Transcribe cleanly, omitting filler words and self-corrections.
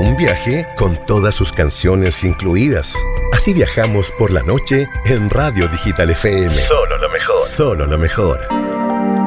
un viaje con todas sus canciones incluidas. Así viajamos por la noche en Radio Digital FM. Solo lo mejor. Solo lo mejor.